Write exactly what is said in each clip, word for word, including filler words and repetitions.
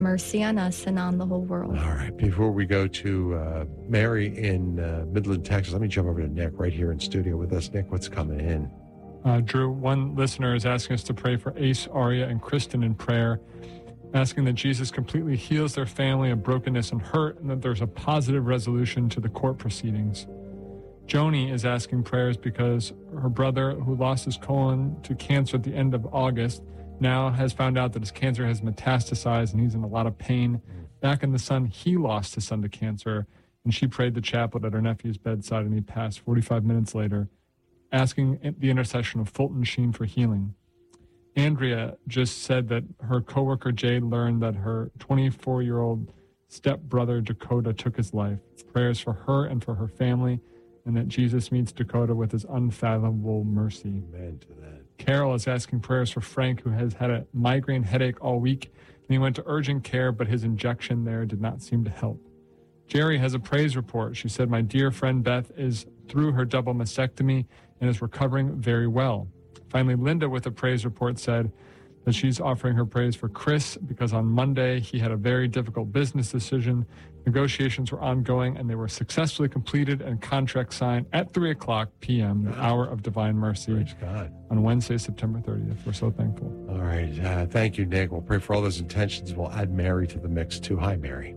mercy on us and on the whole world. All right. Before we go to uh, Mary in uh, Midland, Texas, let me jump over to Nick right here in studio with us. Nick, what's coming in? Uh, Drew, one listener is asking us to pray for Ace, Aria, and Kristen in prayer, asking that Jesus completely heals their family of brokenness and hurt, and that there's a positive resolution to the court proceedings. Joni is asking prayers because her brother, who lost his colon to cancer at the end of August, now has found out that his cancer has metastasized and he's in a lot of pain. Back in the son, he lost his son to cancer, and she prayed the chaplet at her nephew's bedside, and he passed forty-five minutes later, asking the intercession of Fulton Sheen for healing. Andrea just said that her coworker Jade learned that her twenty-four-year-old stepbrother Dakota took his life. Prayers for her and for her family, and that Jesus meets Dakota with his unfathomable mercy. Amen to that. Carol is asking prayers for Frank, who has had a migraine headache all week, and he went to urgent care, but his injection there did not seem to help. Jerry has a praise report. She said, my dear friend Beth is through her double mastectomy and is recovering very well. Finally, Linda with a praise report said that she's offering her praise for Chris because on Monday he had a very difficult business decision. Negotiations were ongoing and they were successfully completed and contract signed at three o'clock p.m., the hour of divine mercy. Praise God. On Wednesday, September thirtieth. We're so thankful. All right. Uh, thank you, Nick. We'll pray for all those intentions. We'll add Mary to the mix, too. Hi, Mary.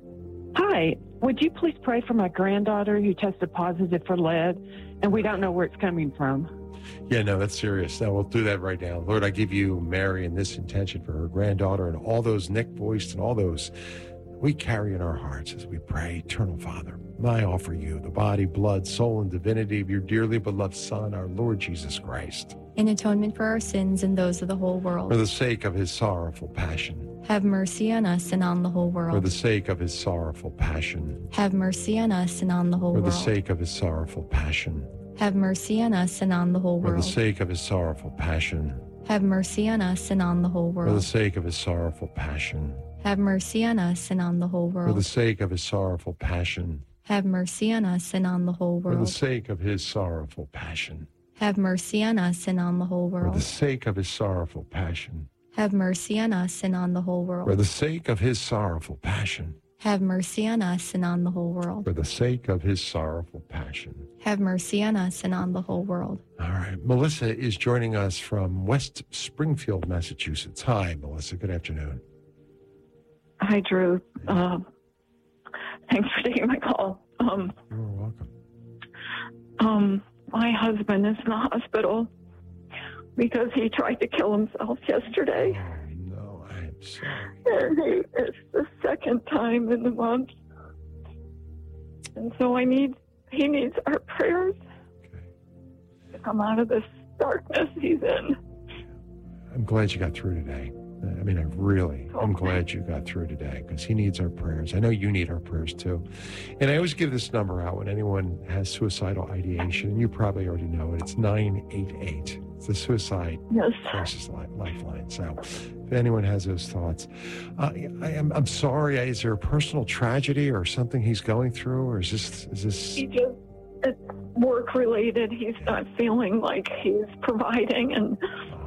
Hi. Would you please pray for my granddaughter who tested positive for lead, and we don't know where it's coming from? Yeah, no, that's serious. No, we'll do that right now. Lord, I give you Mary and this intention for her granddaughter and all those Nick voiced and all those we carry in our hearts as we pray. Eternal Father, I offer you the body, blood, soul, and divinity of your dearly beloved Son, our Lord Jesus Christ, in atonement for our sins and those of the whole world. For the sake of his sorrowful passion. Have mercy on us and on the whole world. For the sake of his sorrowful passion. Have mercy on us and on the whole For world. the sake of his sorrowful passion. Have mercy on us and on the whole For world. the sake of his sorrowful passion. Have mercy on us and on the whole For world. the sake of his sorrowful passion. Have mercy on us and on the whole For world. the sake of his sorrowful passion. Have mercy on us and on the whole For the world. sake of his sorrowful passion. Have mercy on us and on the whole For world. the sake of his sorrowful passion. Have mercy on us and on the whole For world. the sake of his sorrowful passion. Have mercy on us and on the whole world. For the sake of his sorrowful passion. Have mercy on us and on the whole world. All right. Melissa is joining us from West Springfield, Massachusetts. Hi, Melissa. Good afternoon. Hi, Drew. Um, thanks for taking my call. Um, You're welcome. um, my husband is in the hospital because he tried to kill himself yesterday. Oh, no. I am sorry. And he, it's the second time in the month. And so I need, he needs our prayers Okay. to come out of this darkness he's in. I'm glad you got through today. I mean, I really, I'm glad you got through today because he needs our prayers. I know you need our prayers too. And I always give this number out when anyone has suicidal ideation, and you probably already know it. It's nine eight eight. It's the Suicide Yes. Crisis Lifeline. So if anyone has those thoughts, uh, I am, I'm sorry. Is there a personal tragedy or something he's going through? Or is this, is this? He just, it's work related. He's not feeling like he's providing. And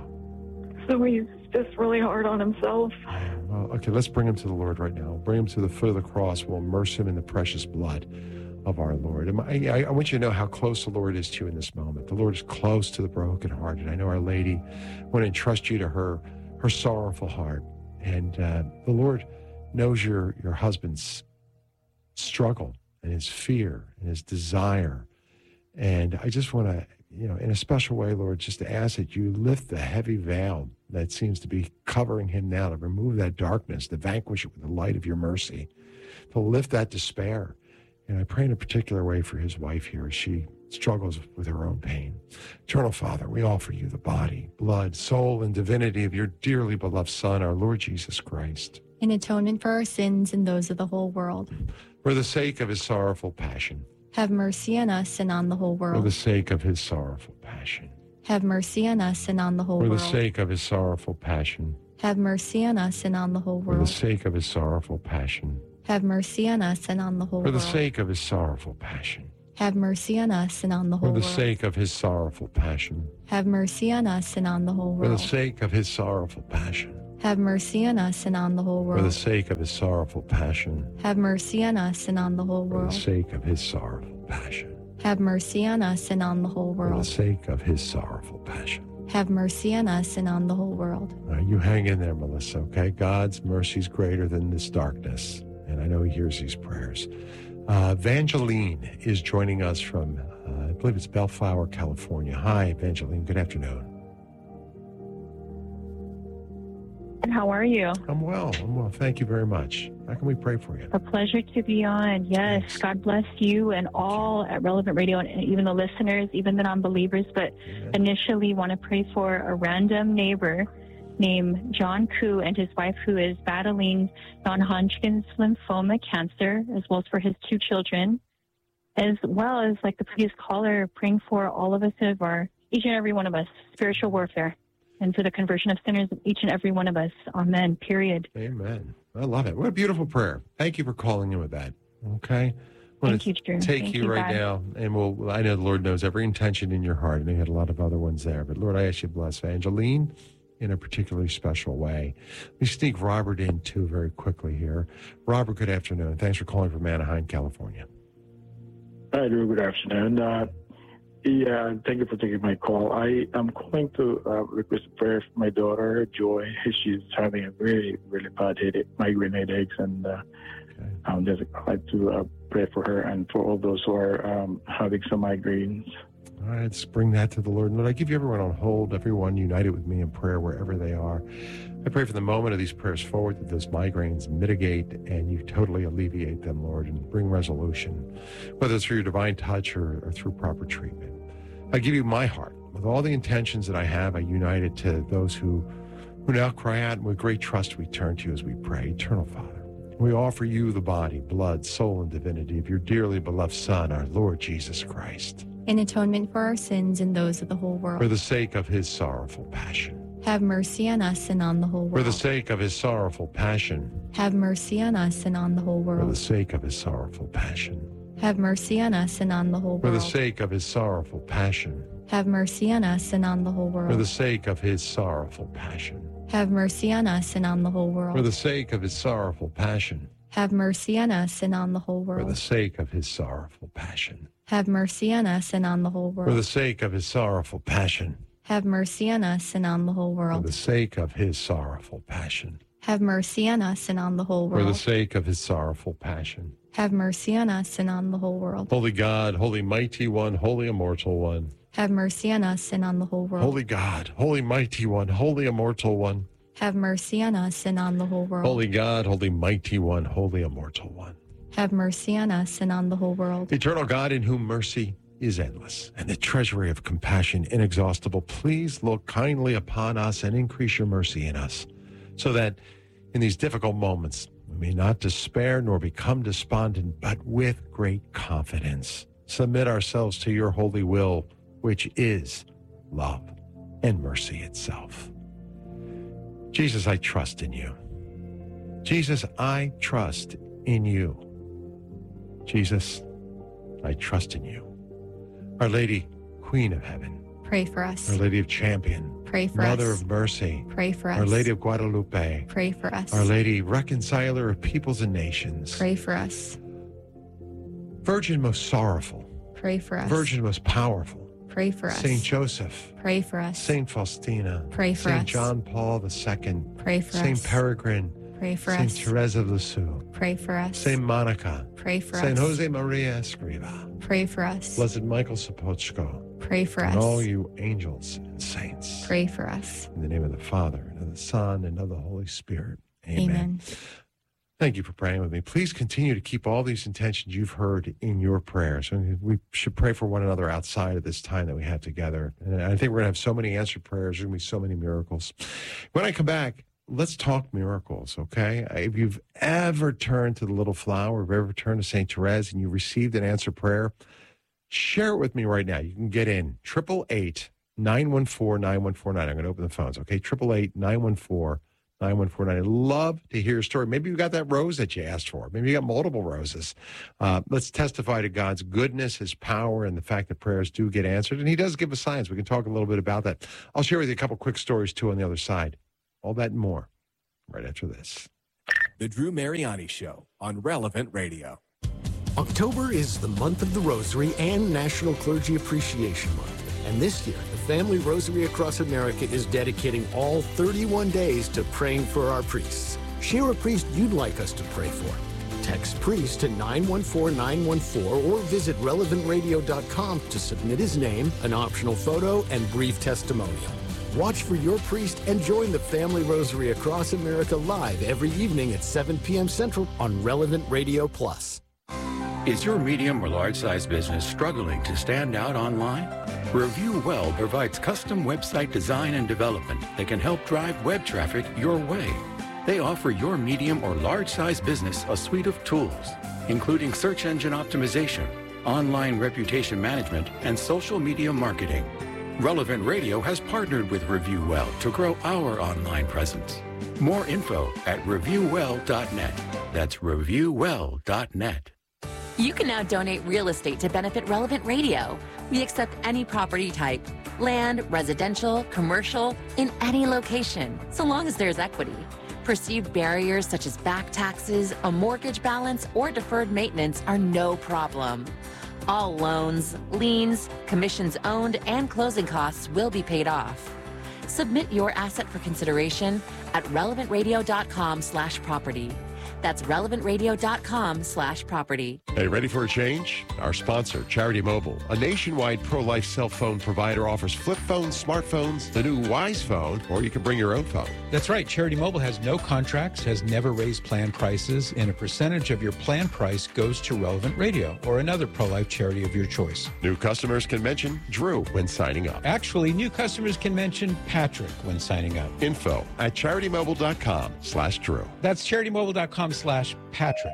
so he's just really hard on himself. Well, okay, let's bring him to the Lord right now. Bring him to the foot of the cross. We'll immerse him in the precious blood of our Lord. And I, I want you to know how close the Lord is to you in this moment. The Lord is close to the brokenhearted. I know Our Lady want to entrust you to her, her sorrowful heart. And uh, the Lord knows your, your husband's struggle and his fear and his desire. And I just want to, you know, in a special way, Lord, just to ask that you lift the heavy veil that seems to be covering him now, to remove that darkness, to vanquish it with the light of your mercy, to lift that despair. And I pray in a particular way for his wife here as she struggles with her own pain. Eternal Father, we offer you the body, blood, soul, and divinity of your dearly beloved Son, our Lord Jesus Christ, In atonement for our sins and those of the whole world. for the sake of his sorrowful passion. Have mercy on us and on the whole For the world. sake of his sorrowful passion. Have mercy on us and on the whole For the world. sake of his sorrowful passion. Have mercy on us and on the whole For the world. sake of his sorrowful passion. Have mercy on us and on the whole For the world. sake of his sorrowful passion. Have mercy on us and on the whole For the world. sake of his sorrowful passion. Have mercy on us and on the whole For the world. sake of his sorrowful passion. Have mercy on us and on the whole For the world. sake of his sorrowful passion. Have mercy on us and on the whole For the world. sake of his sorrowful passion. Have mercy on us and on the whole For the world. sake of his sorrowful passion. Have mercy on us and on the whole world. All right, you hang in there, Melissa, okay? God's mercy is greater than this darkness, and I know he hears these prayers. Uh, Evangeline is joining us from, uh, I believe it's Bellflower, California. Hi, Evangeline. Good afternoon. And how are you? I'm well. I'm well. Thank you very much. How can we pray for you? A pleasure to be on. Yes, Thanks. God bless you and all at Relevant Radio, and even the listeners, even the non-believers. But Amen. initially, want to pray for a random neighbor named John Koo and his wife, who is battling non-Hodgkin's lymphoma cancer, as well as for his two children, as well as, like the previous caller, praying for all of us of our, each and every one of us, spiritual warfare, and for the conversion of sinners, each and every one of us. Amen. Period. Amen. I love it. What a beautiful prayer. Thank you for calling in with that. Okay? I'm Thank you, Drew. Take Thank you, you, right God. now, and we'll, I know the Lord knows every intention in your heart, and you had a lot of other ones there. But Lord, I ask you to bless Evangeline in a particularly special way. Let me sneak Robert in, too, very quickly here. Robert, good afternoon. Thanks for calling from Anaheim, California. Hi, Drew. Good afternoon. Uh, yeah, thank you for taking my call. I am calling to uh, request a prayer for my daughter, Joy. She's having a really, really bad headache, migraine headaches, and uh, Okay. um, just like to uh, pray for her and for all those who are um, having some migraines. All right, let's bring that to the Lord. Lord, I give you everyone on hold, everyone united with me in prayer wherever they are. I pray for the moment of these prayers forward that those migraines mitigate and you totally alleviate them, Lord, and bring resolution, whether it's through your divine touch or, or through proper treatment. I give you my heart. With all the intentions that I have, I unite it to those who, who now cry out, and with great trust we turn to you as we pray. Eternal Father, we offer you the body, blood, soul, and divinity of your dearly beloved Son, our Lord Jesus Christ, In atonement for our sins and those of the whole for world. the sake of his sorrowful passion. Have mercy on us and on the whole For the world. sake of his sorrowful passion. Have mercy on us and on the whole For the world. sake of his sorrowful passion. Have mercy on us and on the whole For the world. sake of his sorrowful passion. Have mercy on us and on the whole For the world. sake of his sorrowful passion. Have mercy on us and on the whole For world. the sake of his sorrowful passion. Have mercy on us and on the whole For the world. sake of his sorrowful passion. Have mercy on us and on the whole For the world. sake of his sorrowful passion. Have mercy on us and on the whole For the world. sake of his sorrowful passion. Have mercy on us and on the whole For the world. sake of his sorrowful passion. Have mercy on us and on the whole world. Holy God, holy mighty one, holy immortal one. Have mercy on us and on the whole world. Holy God, holy mighty one, holy immortal one. Have mercy on us and on the whole world. Holy God, holy mighty one, holy immortal one. Have mercy on us and on the whole world. Eternal God, in whom mercy is endless and the treasury of compassion inexhaustible, please look kindly upon us and increase your mercy in us, so that in these difficult moments we may not despair nor become despondent, but with great confidence submit ourselves to your holy will, which is love and mercy itself. Jesus, I trust in you. Jesus, I trust in you. Jesus, I trust in you. Our Lady, Queen of Heaven, Pray for us. Our Lady of Champion, Pray for Mother us. of Mercy, Pray for us. Our Lady of Guadalupe, Pray for us. Our Lady, Reconciler of peoples and nations, Pray for us. Virgin most sorrowful, Pray for us. Virgin most powerful, Pray for us. Saint Joseph, Pray for us. Saint Faustina, Pray for Saint us. John Paul the Second, Pray for Saint us. Peregrine, Pray for Saint us. Therese of Lisieux, Pray for us. Saint Monica, Pray for Saint us. Jose Maria Escriva, Pray for us. Blessed Michael Sapochko, Pray for and us. all you angels and saints. Pray for us. In the name of the Father, and of the Son, and of the Holy Spirit. Amen. Amen. Thank you for praying with me. Please continue to keep all these intentions you've heard in your prayers. And we should pray for one another outside of this time that we have together. And I think we're going to have so many answered prayers. There's going to be so many miracles. When I come back, let's talk miracles, okay? If you've ever turned to the little flower, if you've ever turned to Saint Therese and you received an answered prayer, share it with me right now. You can get in triple eight nine one four nine one four nine. I'm going to open the phones, okay? Triple eight nine one four nine one four nine. I'd love to hear your story. Maybe you got that rose that you asked for. Maybe you got multiple roses. Uh, let's testify to God's goodness, his power, and the fact that prayers do get answered. And he does give us signs. We can talk a little bit about that. I'll share with you a couple quick stories, too, on the other side. All that and more right after this. The Drew Mariani Show on Relevant Radio. October is the month of the Rosary and National Clergy Appreciation Month. And this year, the Family Rosary across America is dedicating all thirty-one days to praying for our priests. Share a priest you'd like us to pray for. Text priest to nine one four nine one four or visit relevant radio dot com to submit his name, an optional photo, and brief testimonial. Watch for your priest and join the Family Rosary across America live every evening at seven p.m. Central on Relevant Radio Plus. Is your medium or large-size business struggling to stand out online? Review Well provides custom website design and development that can help drive web traffic your way. They offer your medium or large-size business a suite of tools, including search engine optimization, online reputation management, and social media marketing. Relevant Radio has partnered with Review Well to grow our online presence. More info at review well dot net. That's review well dot net. You can now donate real estate to benefit Relevant Radio. We accept any property type, land, residential, commercial, in any location, so long as there's equity. Perceived barriers such as back taxes, a mortgage balance, or deferred maintenance are no problem. All loans, liens, commissions owned, and closing costs will be paid off. Submit your asset for consideration at relevant radio dot com slash property. That's relevant radio dot com slash property. Hey, ready for a change? Our sponsor, Charity Mobile, a nationwide pro-life cell phone provider, offers flip phones, smartphones, the new Wise phone, or you can bring your own phone. That's right. Charity Mobile has no contracts, has never raised plan prices, and a percentage of your plan price goes to Relevant Radio or another pro-life charity of your choice. New customers can mention Drew when signing up. Actually, new customers can mention Patrick when signing up. Info at charity mobile dot com slash Drew. That's charity mobile dot com slash Patrick.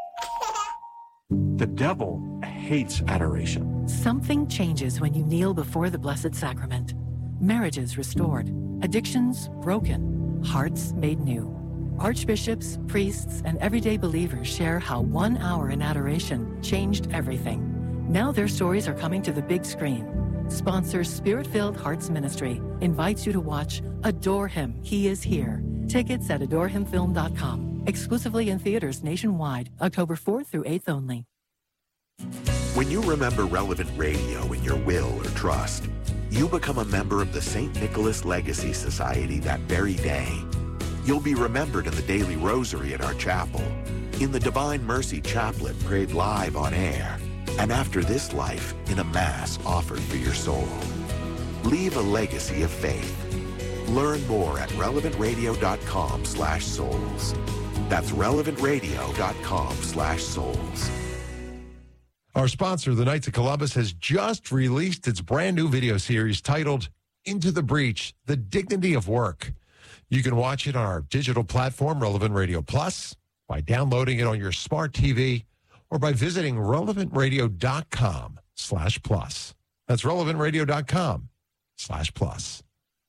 The devil hates adoration. Something changes when you kneel before the Blessed Sacrament. Marriages restored, addictions broken, hearts made new. Archbishops, priests, and everyday believers share how one hour in adoration changed everything. Now their stories are coming to the big screen. Sponsor Spirit-Filled Hearts Ministry invites you to watch Adore Him, He Is Here. Tickets at adore him film dot com. Exclusively in theaters nationwide, October fourth through eighth only. When you remember Relevant Radio in your will or trust, you become a member of the Saint Nicholas Legacy Society that very day. You'll be remembered in the daily rosary at our chapel, in the Divine Mercy Chaplet prayed live on air, and after this life, in a Mass offered for your soul. Leave a legacy of faith. Learn more at relevant radio dot com slash souls. That's relevant radio dot com slash souls. Our sponsor, the Knights of Columbus, has just released its brand new video series titled Into the Breach, The Dignity of Work. You can watch it on our digital platform, Relevant Radio Plus, by downloading it on your smart T V, or by visiting relevant radio dot com slash plus. That's relevant radio dot com slash plus.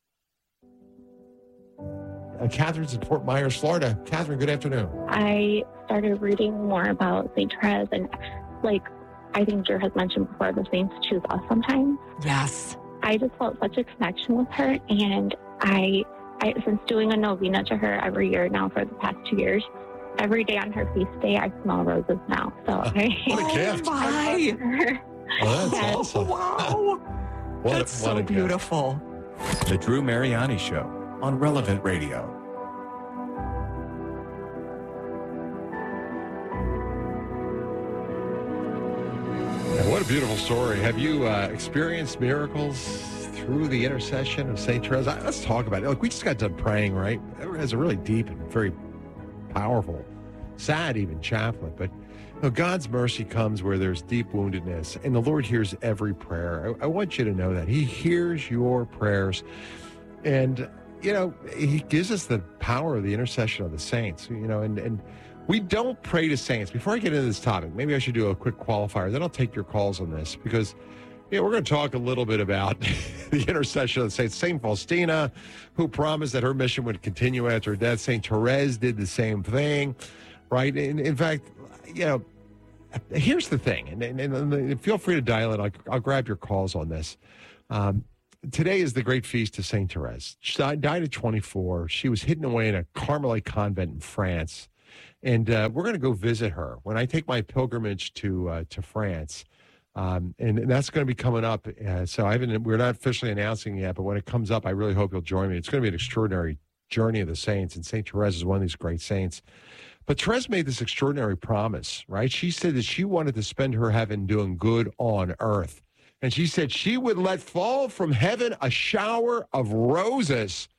Uh, Catherine's in Fort Myers, Florida. Catherine, good afternoon. I started reading more about Saint Therese, and like I think Drew has mentioned before, the saints choose us sometimes. Yes. I just felt such a connection with her, and I, I since doing a novena to her every year now for the past two years, every day on her feast day, I smell roses now. So uh, I, what a gift! Oh my. Oh, that's yes. awesome! Wow, what that's a, what so a beautiful. The Drew Mariani Show on Relevant Radio. And what a beautiful story. Have you uh, experienced miracles through the intercession of Saint Therese? Let's talk about it. Look, we just got done praying, right? It has a really deep and very powerful, sad even chaplet. But you know, God's mercy comes where there's deep woundedness, and the Lord hears every prayer. I, I want you to know that. He hears your prayers. And, you know, he gives us the power of the intercession of the saints, you know, and, and we don't pray to saints. Before I get into this topic, maybe I should do a quick qualifier. Then I'll take your calls on this because, you know, we're going to talk a little bit about the intercession of the saints. Saint Faustina, who promised that her mission would continue after her death. Saint Therese did the same thing, right? In, in fact, you know, here's the thing, and, and, and feel free to dial in. I'll, I'll grab your calls on this. Um, today is the great feast of Saint Therese. She died at twenty-four. She was hidden away in a Carmelite convent in France. And uh, we're going to go visit her when I take my pilgrimage to uh, to France. Um, and, and that's going to be coming up. Uh, so I haven't, we're not officially announcing yet, but when it comes up, I really hope you'll join me. It's going to be an extraordinary journey of the saints, and Saint Therese is one of these great saints. But Therese made this extraordinary promise, right? She said that she wanted to spend her heaven doing good on earth. And she said she would let fall from heaven a shower of roses.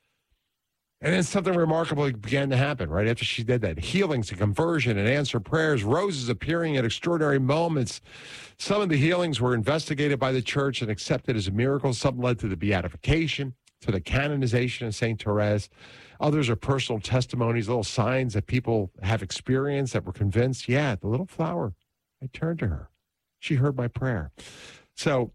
And then something remarkable began to happen right after she did that. Healings and conversion and answered prayers, roses appearing at extraordinary moments. Some of the healings were investigated by the church and accepted as miracles. Some led to the beatification, to the canonization of Saint Therese. Others are personal testimonies, little signs that people have experienced that were convinced, yeah, the little flower, I turned to her. She heard my prayer. So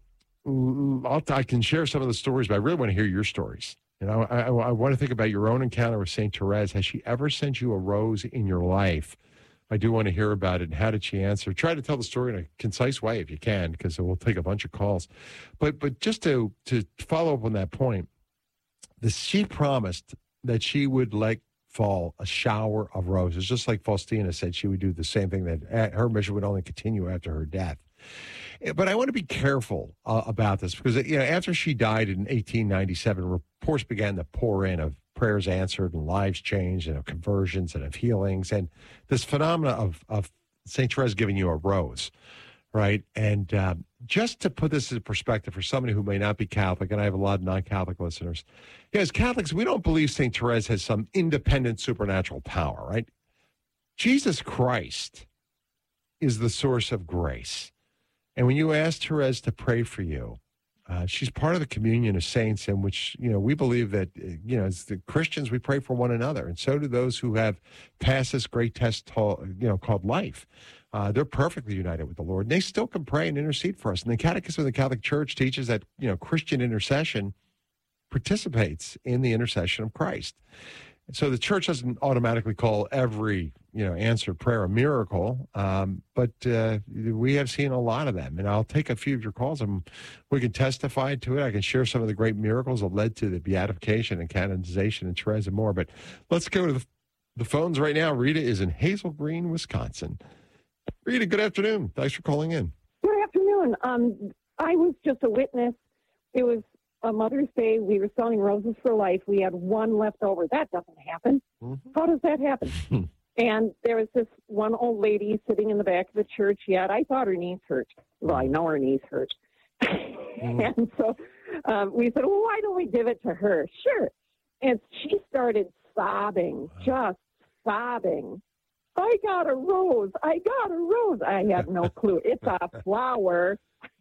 I'll, I can share some of the stories, but I really want to hear your stories. You know, I, I, I want to think about your own encounter with Saint Therese. Has she ever sent you a rose in your life? I do want to hear about it. And how did she answer? Try to tell the story in a concise way if you can, because it will take a bunch of calls. But but just to to follow up on that point, the, she promised that she would let fall a shower of roses, just like Faustina said she would do the same thing, that her mission would only continue after her death. But I want to be careful uh, about this because, you know, after she died in eighteen ninety-seven, reports began to pour in of prayers answered and lives changed and of conversions and of healings. And this phenomena of, of Saint Therese giving you a rose, right? And um, just to put this in perspective for somebody who may not be Catholic, and I have a lot of non-Catholic listeners, you know, as Catholics, we don't believe Saint Therese has some independent supernatural power, right? Jesus Christ is the source of grace. And when you ask Therese to pray for you, uh, she's part of the communion of saints in which, you know, we believe that, you know, as the Christians, we pray for one another. And so do those who have passed this great test, to, you know, called life. Uh, they're perfectly united with the Lord. And they still can pray and intercede for us. And the Catechism of the Catholic Church teaches that, you know, Christian intercession participates in the intercession of Christ. So the church doesn't automatically call every, you know, answered prayer a miracle, um, but uh, we have seen a lot of them. And I'll take a few of your calls and we can testify to it. I can share some of the great miracles that led to the beatification and canonization and Therese and more. But let's go to the, the phones right now. Rita is in Hazel Green, Wisconsin. Rita, good afternoon. Thanks for calling in. Good afternoon. Um, I was just a witness. It was a Mother's Day. We were selling roses for life. We had one left over. That doesn't happen. Mm-hmm. How does that happen? And there was this one old lady sitting in the back of the church yet. I thought her knees hurt. Well, I know her knees hurt. Mm-hmm. And so um, we said, well, why don't we give it to her? Sure. And she started sobbing, just sobbing. I got a rose. I got a rose. I had no clue. It's a flower.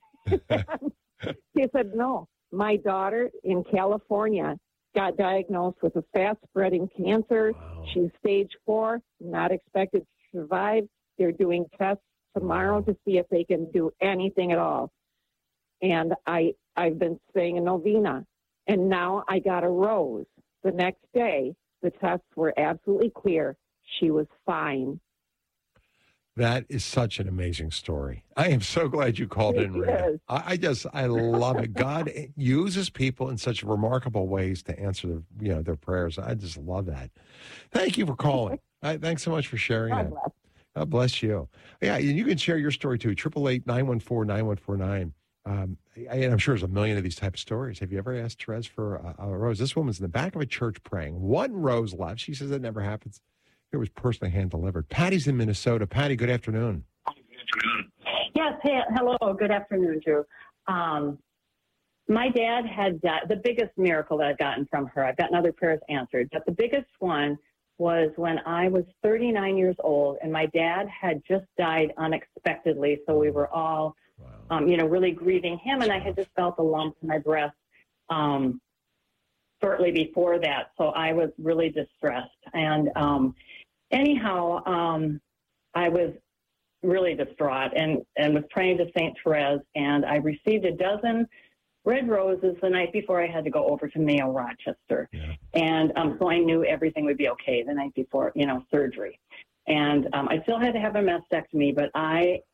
She said, no. My daughter in California got diagnosed with a fast-spreading cancer. Wow. She's stage four, not expected to survive. They're doing tests tomorrow to see if they can do anything at all. And I, I've been saying a novena, and now I got a rose. The next day, the tests were absolutely clear. She was fine. That is such an amazing story. I am so glad you called in, Rita. I, I just, I love it. God uses people in such remarkable ways to answer their, you know, their prayers. I just love that. Thank you for calling. I, thanks so much for sharing God that. bless. God bless you. Yeah, and you can share your story too. eight eight eight, nine one four, nine one four nine. Um, and I'm sure there's a million of these type of stories. Have you ever asked Therese for a, a rose? This woman's in the back of a church praying. One rose left. She says that never happens. It was personally hand-delivered. Patty's in Minnesota. Patty, good afternoon. Yes, hey, hello. Good afternoon, Drew. Um, my dad had uh, the biggest miracle that I've gotten from her. I've gotten other prayers answered, but the biggest one was when I was thirty-nine years old, and my dad had just died unexpectedly, so we were all, wow. um, you know, really grieving him, and I had just felt a lump in my breast um, shortly before that, so I was really distressed. And um, anyhow, um, I was really distraught and, and was praying to Saint Therese, and I received a dozen red roses the night before I had to go over to Mayo Rochester. Yeah. And um, so I knew everything would be okay the night before, you know, surgery. And um, I still had to have a mastectomy, but I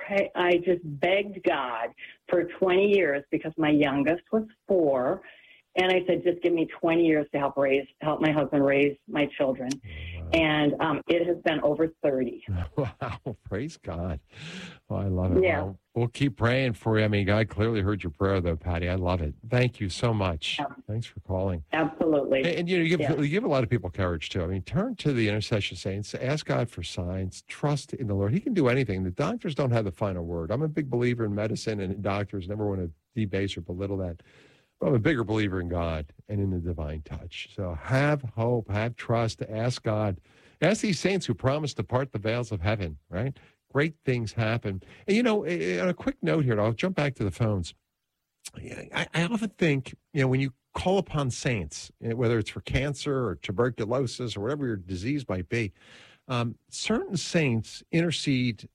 pray, I just begged God for twenty years because my youngest was four. And I said, just give me twenty years to help raise, help my husband raise my children. Wow. And um, it has been over thirty. Wow. Praise God. Oh, I love it. Yeah. Well, we'll keep praying for you. I mean, God clearly heard your prayer, though, Patty. I love it. Thank you so much. Yeah. Thanks for calling. Absolutely. And, and you know, you give, yeah. you give a lot of people courage, too. I mean, turn to the intercession saints, ask God for signs, trust in the Lord. He can do anything. The doctors don't have the final word. I'm a big believer in medicine and doctors. Never want to debase or belittle that. I'm a bigger believer in God and in the divine touch. So have hope, have trust, ask God. Ask these saints who promised to part the veils of heaven, right? Great things happen. And, you know, on a quick note here, I'll jump back to the phones. I, I often think, you know, when you call upon saints, whether it's for cancer or tuberculosis or whatever your disease might be, um, certain saints intercede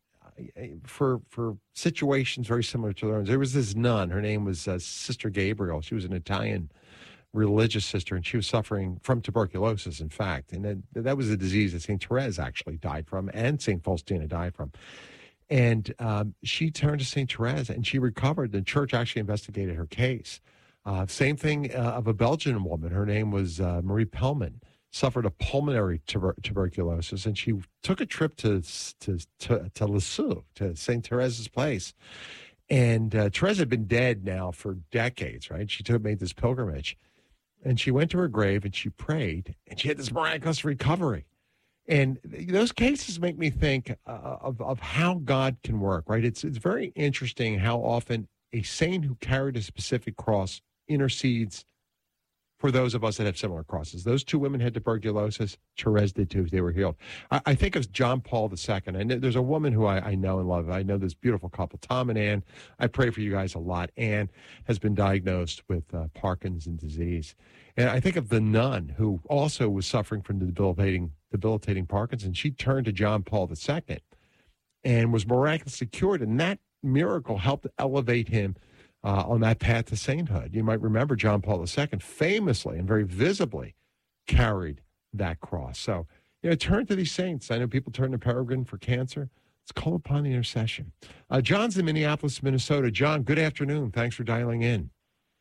for for situations very similar to their own. There was this nun. Her name was uh, Sister Gabriel. She was an Italian religious sister, and she was suffering from tuberculosis, in fact. And then, that was a disease that Saint Therese actually died from, and Saint Faustina died from. And um, she turned to Saint Therese, and she recovered. The church actually investigated her case. Uh, same thing uh, of a Belgian woman. Her name was uh, Marie Pellman. Suffered a pulmonary tuber- tuberculosis, and she took a trip to to to, to Lisieux, to Saint Therese's place. And uh, Therese had been dead now for decades, right? She took made this pilgrimage, and she went to her grave and she prayed, and she had this miraculous recovery. And those cases make me think uh, of of how God can work, right? It's it's very interesting how often a saint who carried a specific cross intercedes for those of us that have similar crosses. Those two women had tuberculosis. Therese did too. They were healed. I, I think of John Paul the Second. I know there's a woman who I, I know and love. I know this beautiful couple, Tom and Ann. I pray for you guys a lot. Ann has been diagnosed with uh, Parkinson's disease. And I think of the nun who also was suffering from the debilitating, debilitating Parkinson's. She turned to John Paul the Second and was miraculously cured. And that miracle helped elevate him Uh, on that path to sainthood. You might remember John Paul the Second famously and very visibly carried that cross. So, you know, turn to these saints. I know people turn to Peregrine for cancer. Let's call upon the intercession. Uh, John's in Minneapolis, Minnesota. John, good afternoon. Thanks for dialing in.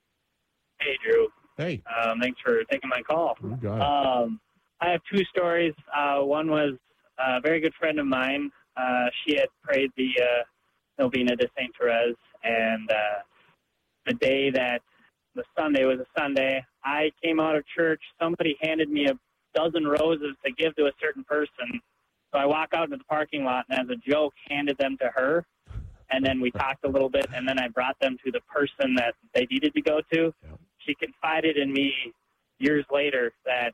Hey, Drew. Hey. Um, thanks for taking my call. You got it. Um, I have two stories. Uh, one was a very good friend of mine. Uh, she had prayed the uh, Novena to Saint Therese, and uh, the day that the Sunday was a Sunday, I came out of church. Somebody handed me a dozen roses to give to a certain person. So I walk out into the parking lot and, as a joke, handed them to her. And then we talked a little bit, and then I brought them to the person that they needed to go to. Yeah. She confided in me years later that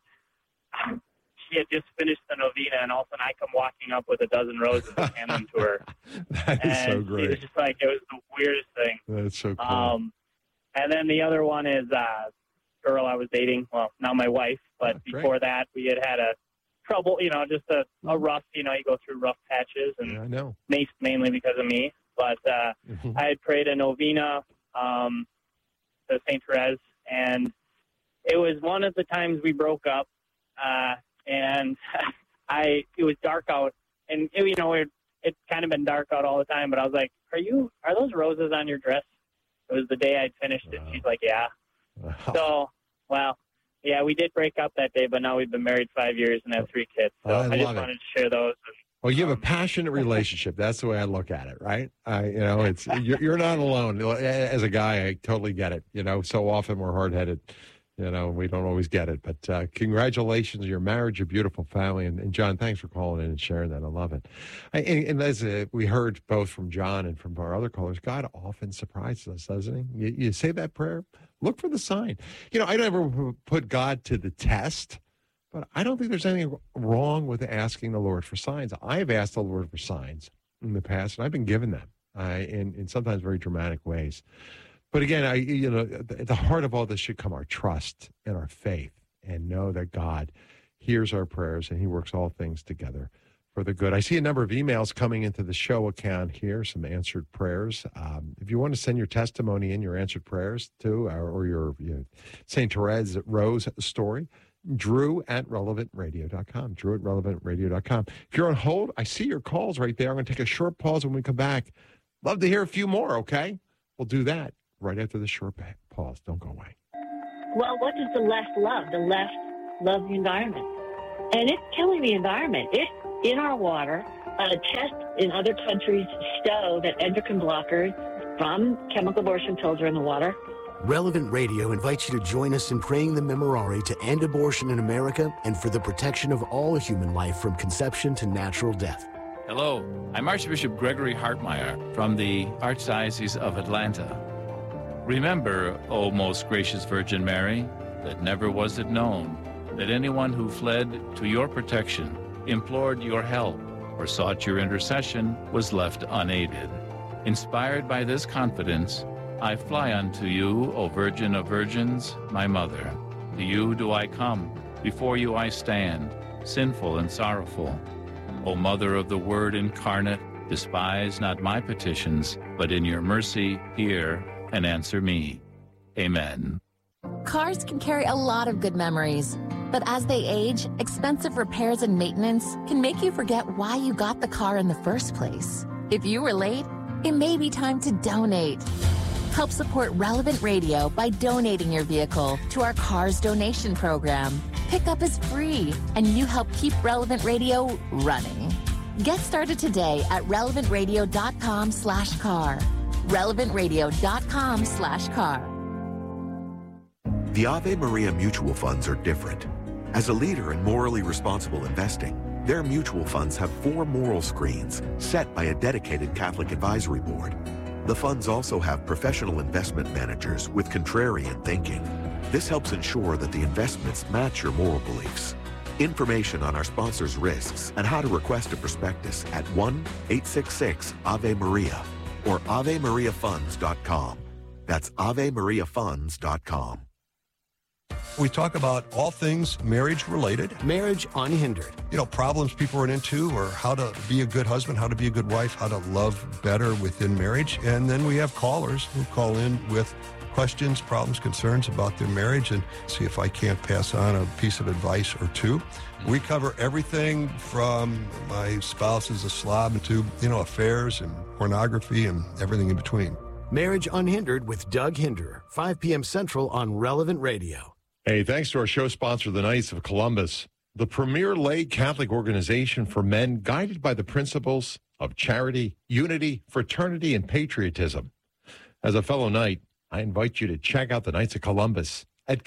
she had just finished the novena, and all of a sudden I come walking up with a dozen roses and hand them to her. That is and so great. It was just like, it was the weirdest thing. That's so cool. Um, and then the other one is a uh, girl I was dating. Well, now my wife, but Oh, before that we had had a trouble, you know, just a, a rough, you know, you go through rough patches, and Yeah, I know. ma- mainly because of me. But uh, Mhm. I had prayed a novena um, to Saint Therese, and it was one of the times we broke up, uh, and I it was dark out, and it, you know it it's kind of been dark out all the time. But I was like, "Are you? Are those roses on your dress?" It was the day I'd finished it. She's like, "Yeah." So, well, yeah, we did break up that day, but now we've been married five years and have three kids. So I I, just love it. wanted to share those. Well, you have a passionate relationship. That's the way I look at it, right? I, you know, it's you're, you're not alone. As a guy, I totally get it. You know, so often we're hard-headed. You know, we don't always get it. But uh, congratulations on your marriage, your beautiful family. And, and John, thanks for calling in and sharing that. I love it. I, and, and as uh, we heard both from John and from our other callers, God often surprises us, doesn't he? You, you say that prayer, look for the sign. You know, I never put God to the test. But I don't think there's anything wrong with asking the Lord for signs. I've asked the Lord for signs in the past, and I've been given them uh, in, in sometimes very dramatic ways. But again, I you know, at the heart of all this should come our trust and our faith, and know that God hears our prayers and He works all things together for the good. I see a number of emails coming into the show account here, some answered prayers. Um, if you want to send your testimony in, your answered prayers too, or, or your you know, Saint Therese Rose story, Drew at relevant radio dot com. Drew at relevant radio dot com. If you're on hold, I see your calls right there. I'm going to take a short pause. When we come back, Love to hear a few more, okay? We'll do that right after the short pause. Don't go away. Well, what does the left love? The left loves the environment. And it's killing the environment. It's in our water. Uh, tests in other countries show that endocrine blockers from chemical abortion pills are in the water. Relevant Radio invites you to join us in praying the Memorare to end abortion in America and for the protection of all human life from conception to natural death. Hello, I'm Archbishop Gregory Hartmeyer from the Archdiocese of Atlanta. Remember, O most gracious Virgin Mary, that never was it known that anyone who fled to your protection, implored your help, or sought your intercession was left unaided. Inspired by this confidence, I fly unto you, O Virgin of Virgins, my Mother. To you do I come, before you I stand, sinful and sorrowful. O Mother of the Word incarnate, despise not my petitions, but in your mercy hear and answer me. Amen. Cars can carry a lot of good memories, but as they age, expensive repairs and maintenance can make you forget why you got the car in the first place. If you were late, it may be time to donate. Help support Relevant Radio by donating your vehicle to our Cars Donation Program. Pickup is free, and you help keep Relevant Radio running. Get started today at relevantradio.com slash car. relevantradio.com slash car. The Ave Maria mutual funds are different. As a leader in morally responsible investing, their mutual funds have four moral screens set by a dedicated Catholic advisory board. The funds also have professional investment managers with contrarian thinking. This helps ensure that the investments match your moral beliefs. Information on our sponsors' risks and how to request a prospectus at one eight six six Ave Maria or ave maria funds dot com. That's ave maria funds dot com. We talk about all things marriage-related. Marriage Unhindered. You know, problems people run into, or how to be a good husband, how to be a good wife, how to love better within marriage. And then we have callers who call in with questions, problems, concerns about their marriage, and see if I can't pass on a piece of advice or two. We cover everything from my spouse is a slob to, you know, affairs and pornography and everything in between. Marriage Unhindered with Doug Hinderer, five p.m. Central on Relevant Radio. Hey, thanks to our show sponsor, the Knights of Columbus, the premier lay Catholic organization for men guided by the principles of charity, unity, fraternity, and patriotism. As a fellow Knight, I invite you to check out the Knights of Columbus at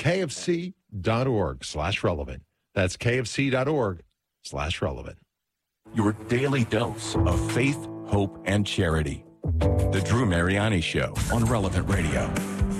kfc.org slash relevant. That's kfc.org slash relevant. Your daily dose of faith, hope, and charity. The Drew Mariani Show on Relevant Radio.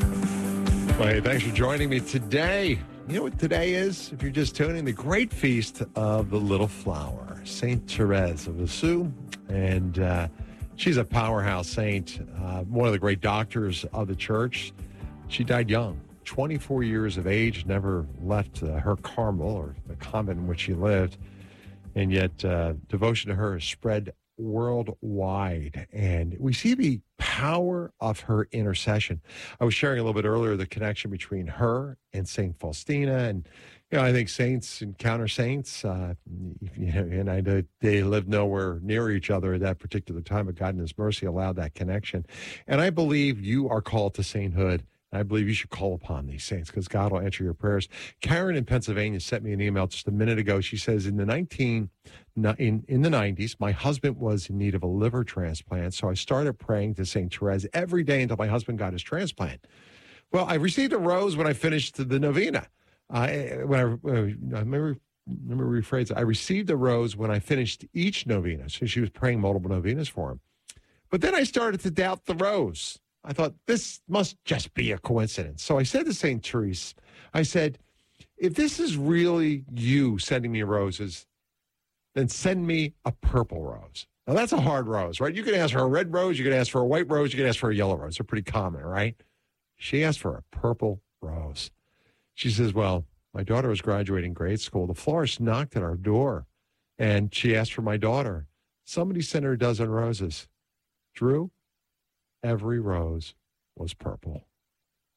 Well, hey, thanks for joining me today. You know what today is? If you're just tuning, the great feast of the Little Flower, Saint Therese of Lisieux. And uh, she's a powerhouse saint, uh, one of the great doctors of the church. She died young, twenty-four years of age, never left uh, her Carmel or the convent in which she lived. And yet uh, devotion to her is spread worldwide. And we see the power of her intercession. I was sharing a little bit earlier the connection between her and Saint Faustina. And, you know, I think saints encounter saints. Uh, you know, and I know they lived nowhere near each other at that particular time, but God in His mercy allowed that connection. And I believe you are called to sainthood. I believe you should call upon these saints because God will answer your prayers. Karen in Pennsylvania sent me an email just a minute ago. She says, in the nineteen in, in the nineties, my husband was in need of a liver transplant, so I started praying to Saint Therese every day until my husband got his transplant. Well, I received a rose when I finished the novena. I when I, uh, I remember, remember rephrase. I received a rose when I finished each novena. So she was praying multiple novenas for him. But then I started to doubt the rose. I thought, this must just be a coincidence. So I said to Saint Therese, I said, if this is really you sending me roses, then send me a purple rose. Now, that's a hard rose, right? You can ask for a red rose, you can ask for a white rose, you can ask for a yellow rose. They're pretty common, right? She asked for a purple rose. She says, well, my daughter was graduating grade school. The florist knocked at our door, and she asked for my daughter. Somebody sent her a dozen roses. Drew? Every rose was purple.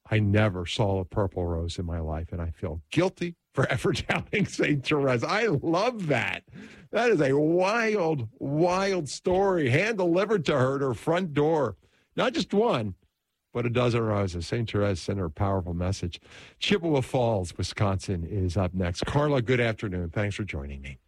I never saw a purple rose in my life, and I feel guilty for ever doubting Saint Therese. I love that. That is a wild, wild story, hand-delivered to her at her front door. Not just one, but a dozen roses. Saint Therese sent her a powerful message. Chippewa Falls, Wisconsin is up next. Carla, good afternoon. Thanks for joining me.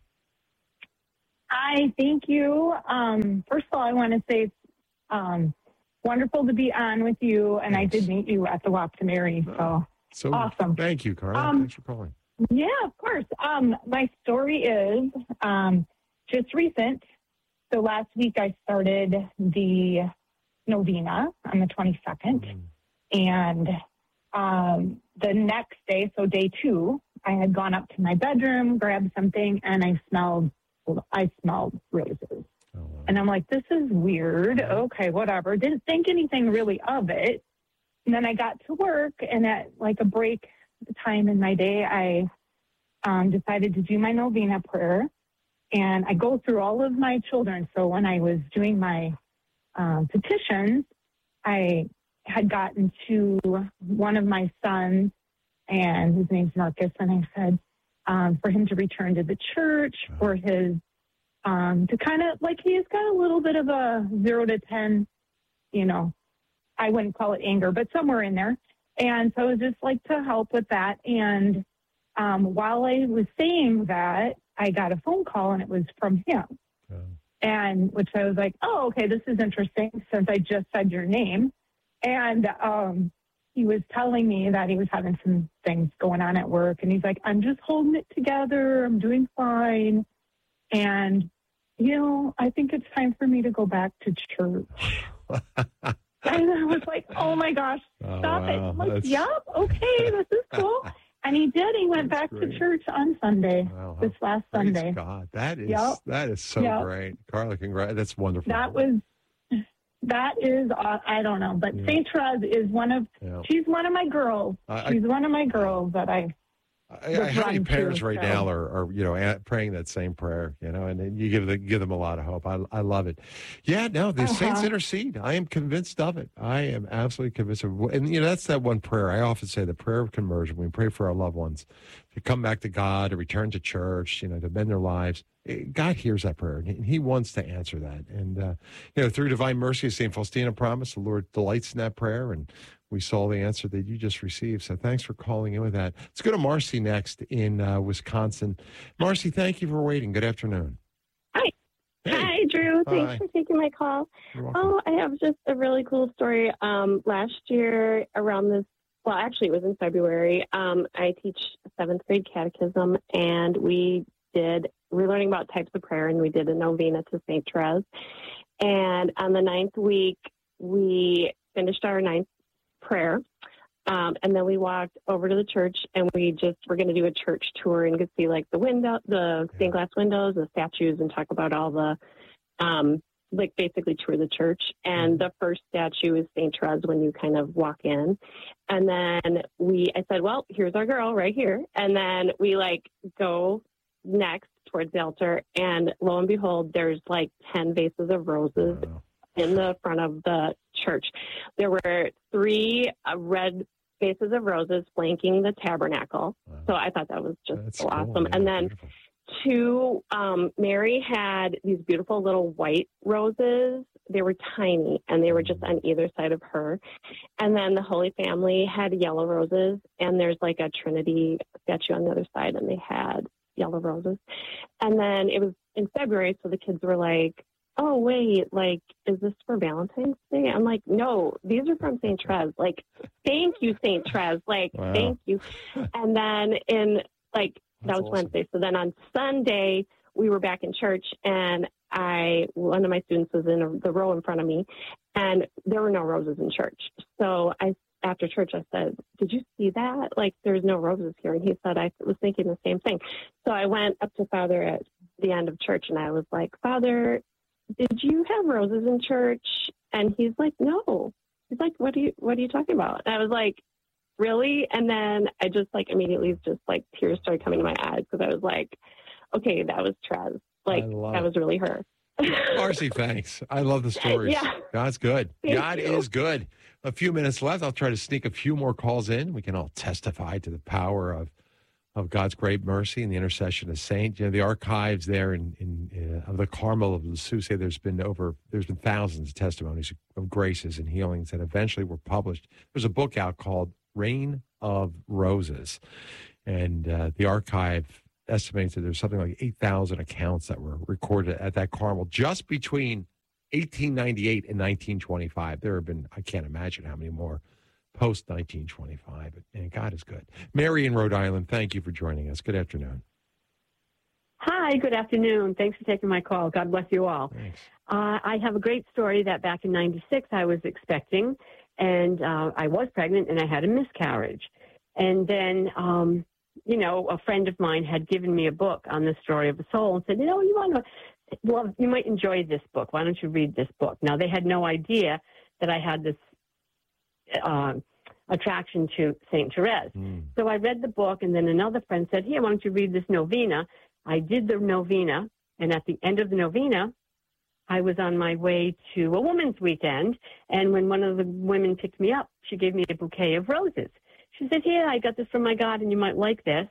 Hi, thank you. Um, first of all, I want to say it's um, wonderful to be on with you, and I did meet you at the Walk to Mary, so, So awesome. Thank you, Carla. Um, Thanks for calling. Yeah, of course. Um, my story is um, just recent. So last week I started the novena on the twenty-second. Mm. And um, the next day, so day two, I had gone up to my bedroom, grabbed something, and I smelled, I smelled roses. Oh, wow. And I'm like, this is weird. Okay, whatever. Didn't think anything really of it. And then I got to work, and at like a break time in my day, I um, decided to do my novena prayer, and I go through all of my children. So when I was doing my um, petitions, I had gotten to one of my sons, and his name's Marcus, and I said um, for him to return to the church, for his um, to kind of like he's got a little bit of a zero to ten, you know, I wouldn't call it anger, but somewhere in there. And so it was just like to help with that. And um, while I was saying that, I got a phone call, and it was from him. Oh. And which I was like, oh, okay, this is interesting since I just said your name. And um, he was telling me that he was having some things going on at work. And he's like, I'm just holding it together. I'm doing fine. And, you know, I think it's time for me to go back to church. And I was like, oh, my gosh, stop oh, wow. it. I'm like, That's... yep, okay, this is cool. And he did. He went That's back great. to church on Sunday, wow. this last Praise Sunday. God, that is yep. that is so yep. great. Carla, congrats. That's wonderful. That was, that is, uh, I don't know, but yeah. Saint Therese is one of, yeah. she's one of my girls. Uh, she's I, one of my girls that I, I, I how many parents too, right so. now are, are, you know, praying that same prayer, you know, and then you give the, give them a lot of hope. I, I love it. Yeah, no, the uh-huh. saints intercede. I am convinced of it. I am absolutely convinced of it. And, you know, that's that one prayer. I often say the prayer of conversion. We pray for our loved ones to come back to God, to return to church, you know, to mend their lives. God hears that prayer, and he wants to answer that. And, uh, you know, through divine mercy, as Saint Faustina promised, the Lord delights in that prayer, and we saw the answer that you just received. So thanks for calling in with that. Let's go to Marcy next in uh, Wisconsin. Marcy, thank you for waiting. Good afternoon. Hi. Hey. Hi, Drew. Thanks Hi. for taking my call. Oh, I have just a really cool story. Um, last year around this, well, actually it was in February, um, I teach seventh grade catechism, and we did, we we're learning about types of prayer, and we did a novena to Saint Therese. And on the ninth week, we finished our ninth prayer. Um, and then we walked over to the church, and we just were going to do a church tour and could see like the window, the stained glass windows, the statues, and talk about all the, um, like basically tour the church. And the first statue is Saint Therese when you kind of walk in. And then we, I said, well, here's our girl right here. And then we like go next towards the altar, and lo and behold, there's like ten vases of roses wow. in the front of the church. There were three uh, red vases of roses flanking the tabernacle. Wow. So I thought that was just That's so awesome. Cool, yeah, and then beautiful. two, um, Mary had these beautiful little white roses. They were tiny, and they were just on either side of her. And then the Holy Family had yellow roses, and there's like a Trinity statue on the other side, and they had yellow roses. And then it was in February, so the kids were like, oh, wait, like, is this for Valentine's Day? I'm like, no, these are from Saint Therese. Like, thank you, Saint Therese. Like, wow. thank you. And then in, like, that That's was awesome. Wednesday. So then on Sunday, we were back in church, and I, one of my students was in the row in front of me, and there were no roses in church. So I, after church, I said, did you see that? Like, there's no roses here. And he said, I was thinking the same thing. So I went up to Father at the end of church, and I was like, Father, did you have roses in church? And he's like, no. He's like, what are you, what are you talking about? And I was like, really? And then I just like immediately just like tears started coming to my eyes, because I was like, okay, that was Therese. Like, that was really her. Marcy, thanks. I love the stories. Yeah. God's good. Thank God you. is good. A few minutes left. I'll try to sneak a few more calls in. We can all testify to the power of of God's great mercy and the intercession of saints. You know, the archives there in, in uh, of the Carmel of the Sioux say there's been over there's been thousands of testimonies of graces and healings that eventually were published. There's a book out called Rain of Roses, and uh, the archive estimates that there's something like eight thousand accounts that were recorded at that Carmel just between eighteen ninety-eight and nineteen twenty-five. There have been, I can't imagine how many more post nineteen twenty-five, and God is good. Mary in Rhode Island, thank you for joining us. Good afternoon. Hi, good afternoon. Thanks for taking my call. God bless you all. Uh, I have a great story that back in ninety-six I was expecting, and uh, I was pregnant, and I had a miscarriage. And then, um, you know, a friend of mine had given me a book on the story of a soul and said, you know, you want to, well, you might enjoy this book. Why don't you read this book? Now, they had no idea that I had this uh, attraction to Saint Therese. Mm. So I read the book, and then another friend said, here, why don't you read this novena? I did the novena, and at the end of the novena, I was on my way to a woman's weekend, and when one of the women picked me up, she gave me a bouquet of roses. She said, here, I got this from my God, and you might like this.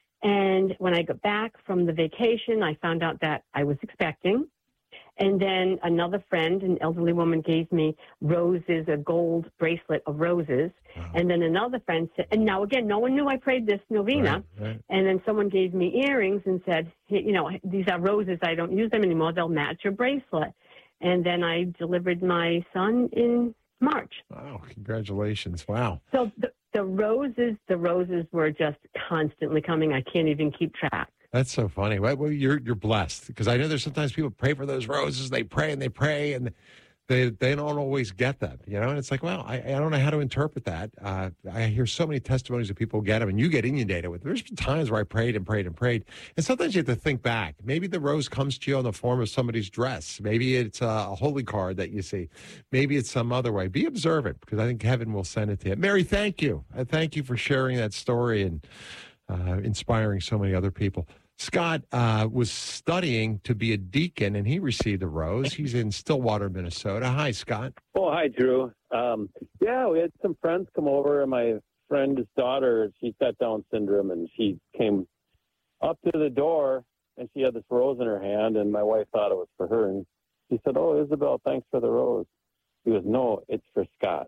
And when I got back from the vacation, I found out that I was expecting. And then another friend, an elderly woman, gave me roses, a gold bracelet of roses. Wow. And then another friend said, and now again, no one knew I prayed this novena. Right, right. And then someone gave me earrings and said, hey, you know, these are roses. I don't use them anymore. They'll match your bracelet. And then I delivered my son in March. Wow, congratulations. Wow. So the, the roses, the roses were just constantly coming. I can't even keep track. That's so funny. Well, well, you're you're blessed, because I know there's sometimes people pray for those roses. They pray and they pray, and they they don't always get them, you know. And it's like, well, I, I don't know how to interpret that. Uh, I hear so many testimonies of people get them, and you get inundated with. There's been times where I prayed and prayed and prayed, and sometimes you have to think back. Maybe the rose comes to you in the form of somebody's dress. Maybe it's a holy card that you see. Maybe it's some other way. Be observant, because I think heaven will send it to you. Mary, thank you. I thank you for sharing that story and uh, inspiring so many other people. Scott uh, was studying to be a deacon, and he received a rose. He's in Stillwater, Minnesota. Hi, Scott. Oh, hi, Drew. Um, yeah, we had some friends come over, and my friend's daughter, she's got Down syndrome, and she came up to the door, and she had this rose in her hand, and my wife thought it was for her. And she said, oh, Isabel, thanks for the rose. He goes, no, it's for Scott.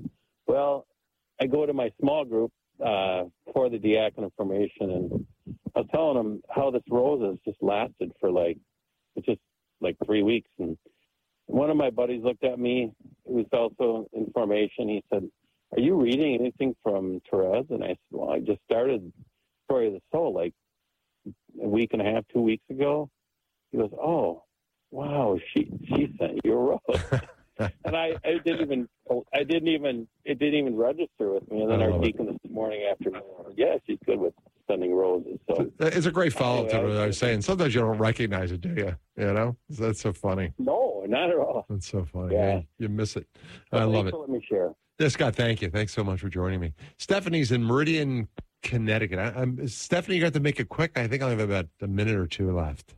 Well, I go to my small group uh, for the diaconate formation, and I was telling him how this rose has just lasted for like, it's just like three weeks. And one of my buddies looked at me, who was also in formation. He said, are you reading anything from Therese? And I said, well, I just started Story of the Soul like a week and a half, two weeks ago. He goes, oh, wow, she she sent you a rose. And I, I didn't even, I didn't even, it didn't even register with me. And then our deacon this morning afternoon, yeah, she's good with sending roses. So It's a great follow-up Anyway, to what I I was saying. Sometimes you don't recognize it, do you? You know? That's so funny. no, not at all. That's so funny. Yeah. Yeah, you miss it. But I love thanks it. for letting me share. Yeah, Scott, thank you. Thanks so much for joining me. Stephanie's in Meridian, Connecticut. I, I'm, Stephanie, you got to make it quick. I think I have about a minute or two left.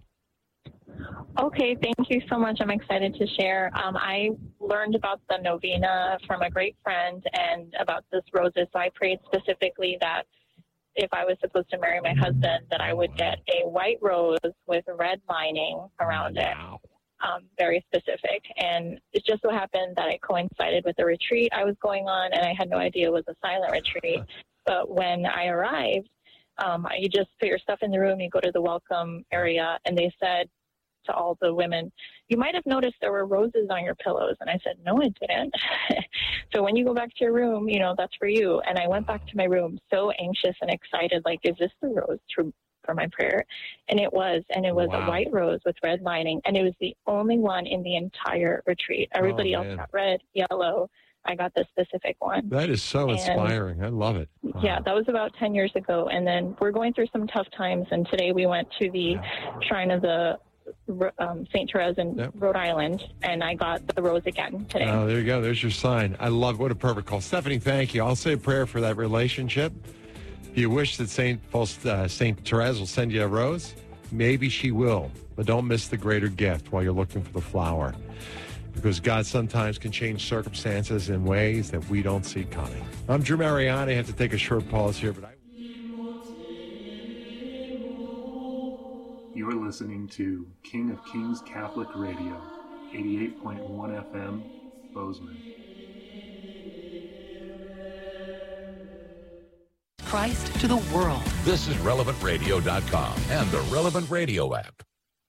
Okay, thank you so much. I'm excited to share. Um, I learned about the novena from a great friend and about this roses. So I prayed specifically that if I was supposed to marry my husband, that I would get a white rose with red lining around it. Um, very specific. And it just so happened that it coincided with the retreat I was going on, and I had no idea it was a silent retreat. But when I arrived, um, you just put your stuff in the room, you go to the welcome area, and they said to all the women, you might have noticed there were roses on your pillows. And I said, no, I didn't. So when you go back to your room, you know, that's for you. And I went back to my room so anxious and excited, like, is this the rose to, for my prayer? And it was, and it was Wow. a white rose with red lining. And it was the only one in the entire retreat. Everybody Oh, else man. got red, yellow. I got the specific one. That is so And- inspiring. I love it. Yeah, that was about ten years ago. And then we're going through some tough times. And today we went to the shrine of the um, Saint Therese in Rhode Island, and I got the rose again today. Oh, there you go. There's your sign. I love what a perfect call. Stephanie, thank you. I'll say a prayer for that relationship. If you wish that Saint uh, Saint Therese will send you a rose, Maybe she will, but don't miss the greater gift while you're looking for the flower, because God sometimes can change circumstances in ways that we don't see coming. I'm Drew Mariani. I have to take a short pause here, but I... You're listening to King of Kings Catholic Radio, eighty-eight point one F M, Bozeman. Christ to the world. This is relevant radio dot com and the Relevant Radio app.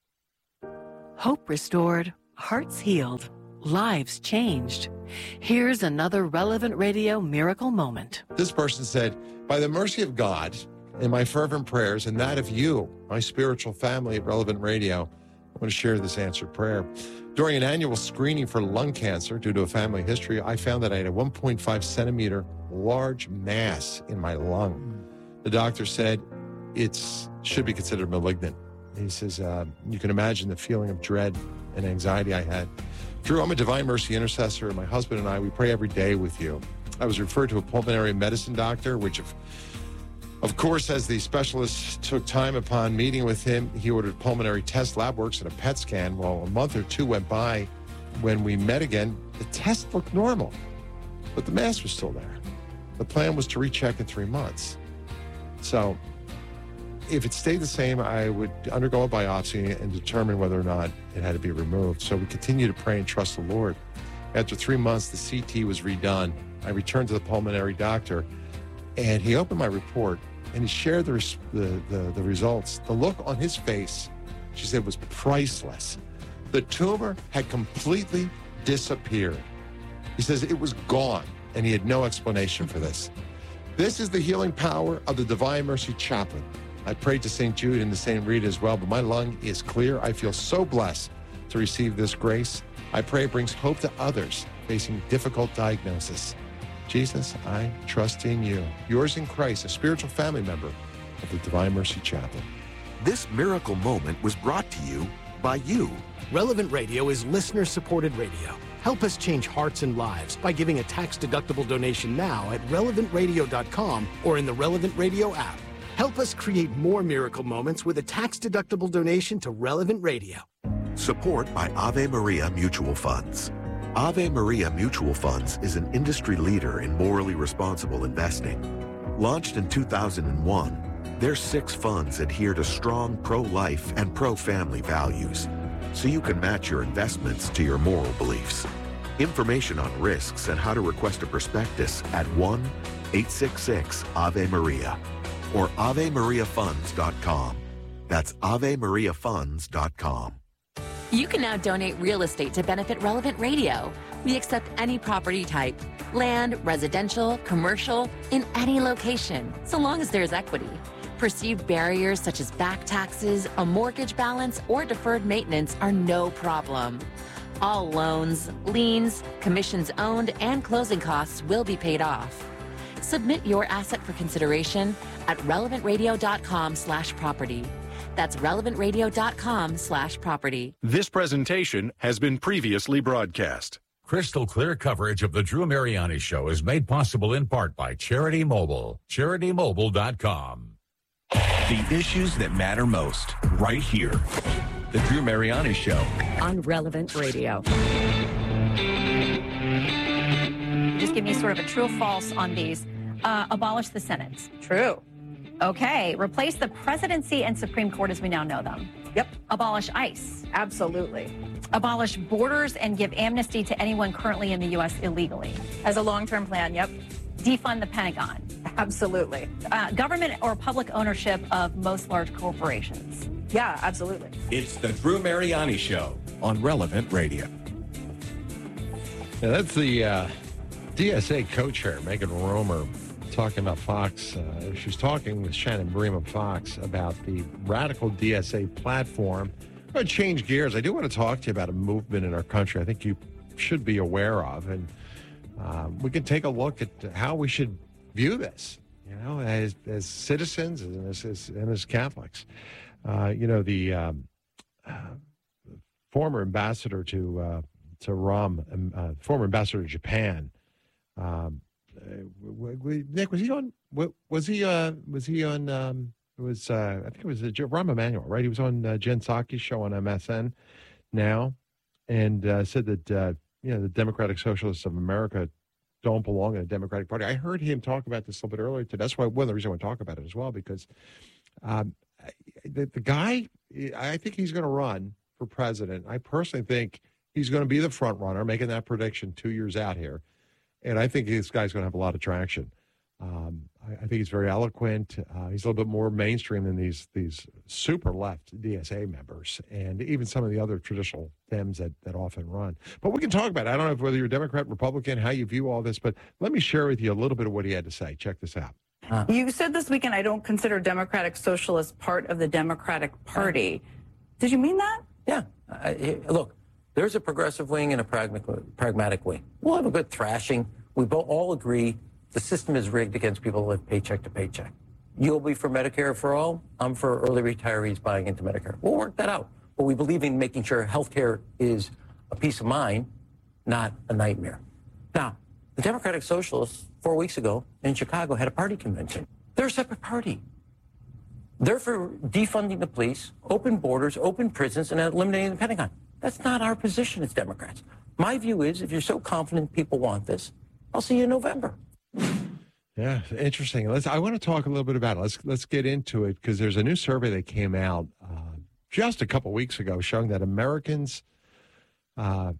Hope restored, hearts healed, lives changed. Here's another Relevant Radio miracle moment. This person said, by the mercy of God and my fervent prayers and that of you, my spiritual family at Relevant Radio, I want to share this answered prayer. During an annual screening for lung cancer due to a family history, I found that I had a one point five centimeter large mass in my lung. The doctor said it should be considered malignant. He says, uh, you can imagine the feeling of dread and anxiety I had. Drew, I'm a Divine Mercy intercessor, and my husband and I, we pray every day with you. I was referred to a pulmonary medicine doctor, which of, of course, as the specialist took time upon meeting with him, he ordered pulmonary test, lab works, and a P E T scan. Well, a month or two went by. When we met again, the test looked normal, but the mass was still there. The plan was to recheck in three months. So if it stayed the same, I would undergo a biopsy and determine whether or not it had to be removed. So we continue to pray and trust the Lord. After three months, the C T was redone. I returned to the pulmonary doctor, and he opened my report, and he shared the, res- the, the, the results. The look on his face, she said, was priceless. The tumor had completely disappeared. He says it was gone, and he had no explanation for this. This is the healing power of the Divine Mercy Chaplain. I prayed to Saint Jude and to Saint Rita as well, but my lung is clear. I feel so blessed to receive this grace. I pray it brings hope to others facing difficult diagnosis. Jesus, I trust in you. Yours in Christ, a spiritual family member of the Divine Mercy Chaplain. This miracle moment was brought to you by you. Relevant Radio is listener-supported radio. Help us change hearts and lives by giving a tax-deductible donation now at relevant radio dot com or in the Relevant Radio app. Help us create more miracle moments with a tax-deductible donation to Relevant Radio. Support by Ave Maria Mutual Funds. Ave Maria Mutual Funds is an industry leader in morally responsible investing. Launched in two thousand one, their six funds adhere to strong pro-life and pro-family values, so you can match your investments to your moral beliefs. Information on risks and how to request a prospectus at one eight six six Ave Maria or ave maria funds dot com. That's ave maria funds dot com. You can now donate real estate to benefit Relevant Radio. We accept any property type, land, residential, commercial, in any location, so long as there's equity. Perceived barriers such as back taxes, a mortgage balance, or deferred maintenance are no problem. All loans, liens, commissions owned, and closing costs will be paid off. Submit your asset for consideration at relevant radio dot com slash property. That's relevant radio dot com slash property. This presentation has been previously broadcast. Crystal clear coverage of the Drew Mariani Show is made possible in part by Charity Mobile. charity mobile dot com. The issues that matter most, right here. The Drew Mariani Show. On Relevant Radio. Just give me sort of a true or false on these. Uh, abolish the Senate. True. Okay. Replace the presidency and Supreme Court as we now know them. Yep. Abolish ICE. Absolutely. Abolish borders and give amnesty to anyone currently in the U S illegally. As a long-term plan, yep. Defund the Pentagon. Absolutely. Uh, government or public ownership of most large corporations. Yeah, absolutely. It's the Drew Mariani Show on Relevant Radio. Yeah, that's the uh, D S A co-chair, Megan Romer, talking about Fox. Uh, she was talking with Shannon Bream of Fox about the radical D S A platform. I'm going to change gears. I do want to talk to you about a movement in our country I think you should be aware of. And uh, we can take a look at how we should view this, you know, as, as citizens and as, as, and as Catholics. Uh, you know, the um, uh, former ambassador to uh, to ROM, um, uh, former ambassador to Japan, um, uh, w- w- Nick, was he on? W- was he? Uh, was he on? Um, It was, uh, I think it was uh, Rahm Emanuel, right? He was on uh, Jen Psaki's show on M S N now, and uh, said that, uh, you know, the Democratic Socialists of America don't belong in a Democratic Party. I heard him talk about this a little bit earlier today. That's why one of the reasons I want to talk about it as well, because um, the, the guy, I think he's going to run for president. I personally think he's going to be the front runner, making that prediction two years out here. And I think this guy's going to have a lot of traction. Um, I, I think he's very eloquent. Uh, he's a little bit more mainstream than these these super left D S A members and even some of the other traditional Dems that, that often run. But we can talk about it. I don't know whether you're Democrat, Republican, how you view all this, but let me share with you a little bit of what he had to say. Check this out. Uh, you said this weekend, I don't consider Democratic Socialists part of the Democratic Party. Did you mean that? Yeah. Uh, look, there's a progressive wing and a pragmatic, pragmatic wing. We'll have a good thrashing. We both all agree the system is rigged against people who live paycheck to paycheck. You'll be for Medicare for all. I'm for early retirees buying into Medicare. We'll work that out. But we believe in making sure health care is a peace of mind, not a nightmare. Now, the Democratic Socialists, four weeks ago in Chicago, had a party convention. They're a separate party. They're for defunding the police, open borders, open prisons, and eliminating the Pentagon. That's not our position as Democrats. My view is, if you're so confident people want this, I'll see you in November. Yeah, interesting. Let's. I want to talk a little bit about it. Let's let's get into it because there's a new survey that came out uh, just a couple weeks ago showing that Americans, uh,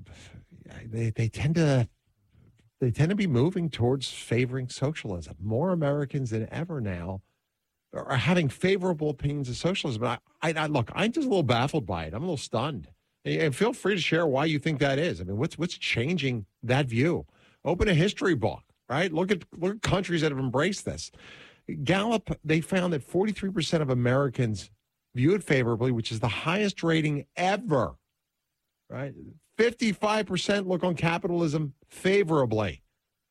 they they tend to they tend to be moving towards favoring socialism. More Americans than ever now are having favorable opinions of socialism. I, I, I look, I'm just a little baffled by it. I'm a little stunned. And feel free to share why you think that is. I mean, what's what's changing that view? Open a history book. Right? Look at look at countries that have embraced this. Gallup, they found that forty-three percent of Americans view it favorably, which is the highest rating ever. Right? fifty-five percent look on capitalism favorably.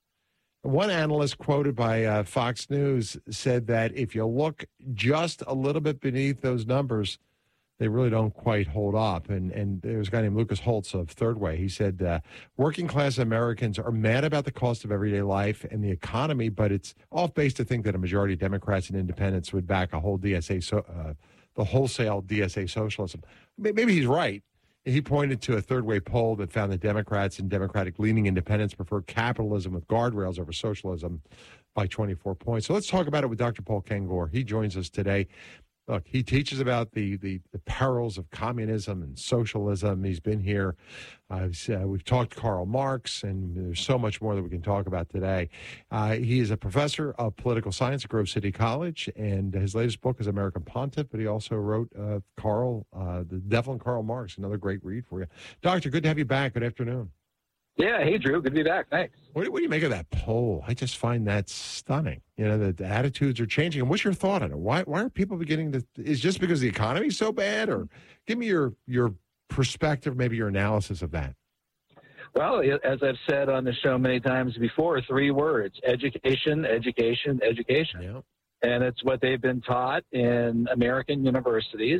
One analyst quoted by uh, Fox News said that if you look just a little bit beneath those numbers, they really don't quite hold up. And and there's a guy named Lucas Holtz of Third Way. He said, uh, working class Americans are mad about the cost of everyday life and the economy, but it's off base to think that a majority of Democrats and independents would back a whole D S A, so, uh, the wholesale D S A socialism. Maybe he's right. He pointed to a Third Way poll that found that Democrats and Democratic-leaning independents prefer capitalism with guardrails over socialism by twenty-four points. So let's talk about it with Doctor Paul Kengor. He joins us today. Look, he teaches about the, the, the perils of communism and socialism. He's been here. Uh, we've talked to Karl Marx, and there's so much more that we can talk about today. Uh, he is a professor of political science at Grove City College, and his latest book is American Pontiff, but he also wrote uh, Karl, uh, The Devil and Karl Marx, another great read for you. Doctor, good to have you back. Good afternoon. Yeah, hey, Drew. Good to be back. Thanks. What do, what do you make of that poll? I just find that stunning. You know, the, the attitudes are changing. And what's your thought on it? Why why are people beginning to, is just because the economy is so bad? Or give me your your perspective, maybe your analysis of that. Well, as I've said on the show many times before, three words: education, education, education. Yeah. And it's what they've been taught in American universities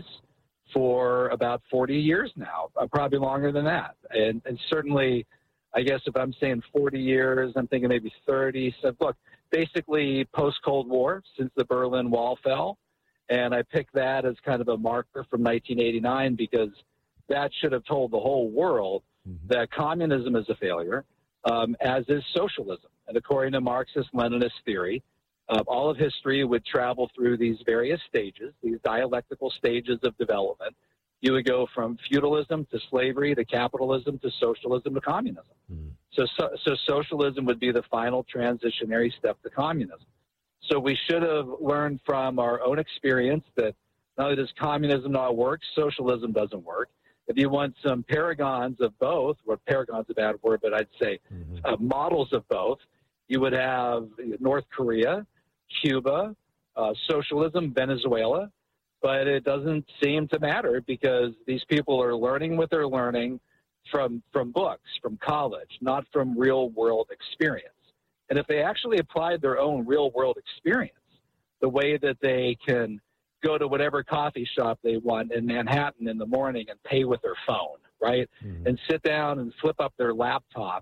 for about forty years now, uh, probably longer than that. And, and certainly, I guess if I'm saying forty years, I'm thinking maybe thirty. So look, basically post-Cold War, since the Berlin Wall fell. And I picked that as kind of a marker from nineteen eighty-nine because that should have told the whole world mm-hmm. that communism is a failure, um, as is socialism. And according to Marxist-Leninist theory, uh, all of history would travel through these various stages, these dialectical stages of development. You would go from feudalism to slavery to capitalism to socialism to communism. Mm. So, so, so socialism would be the final transitionary step to communism. So we should have learned from our own experience that not only does communism not work, socialism doesn't work. If you want some paragons of both, or paragon's a bad word, but I'd say mm-hmm. uh, models of both, you would have North Korea, Cuba, uh, socialism, Venezuela. But it doesn't seem to matter because these people are learning what they're learning from from books, from college, not from real-world experience. And if they actually applied their own real-world experience, the way that they can go to whatever coffee shop they want in Manhattan in the morning and pay with their phone, right, mm-hmm. and sit down and flip up their laptop